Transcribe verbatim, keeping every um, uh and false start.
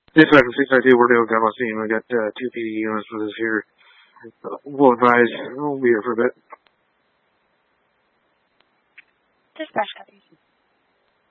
Six five six five two, we're doing Gamma Scene. We got uh, two P D units with us here. Uh, we'll advise. We'll be here for a bit. Dispatch copies.